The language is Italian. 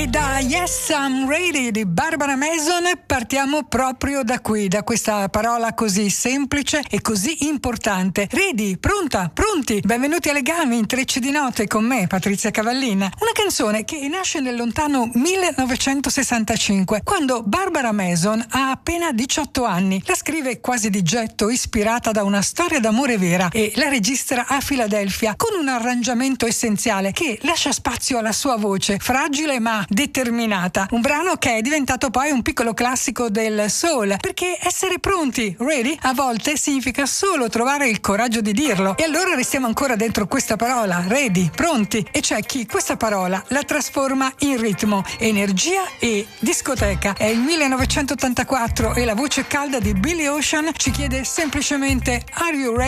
E da Yes I'm Ready di Barbara Mason partiamo proprio da qui, da questa parola così semplice e così importante. Ready, pronta, pronti? Benvenuti alle Legami, Intrecci di note con me, Patrizia Cavallina. Una canzone che nasce nel lontano 1965, quando Barbara Mason ha appena 18 anni. La scrive quasi di getto, ispirata da una storia d'amore vera, e la registra a Filadelfia con un arrangiamento essenziale che lascia spazio alla sua voce, fragile ma determinata. Un brano che è diventato poi un piccolo classico del soul, perché essere pronti, ready, a volte significa solo trovare il coraggio di dirlo. E allora restiamo ancora dentro questa parola, ready, pronti. E c'è chi questa parola la trasforma in ritmo, energia e discoteca. È il 1984 e la voce calda di Billy Ocean ci chiede semplicemente: Are you ready?